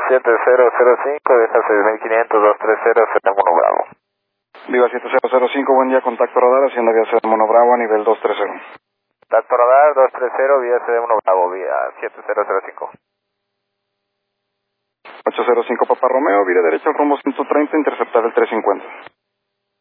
7005, deja 6500, 230, Serena 1 Bravo. Viva 7005, buen día, contacto radar, haciendo vía Serena 1 Bravo a nivel 230. Contacto radar 230, vía Serena 1 Bravo, vía 7005. 805 Papa Romeo, vía derecha al rumbo 130, interceptar el 350.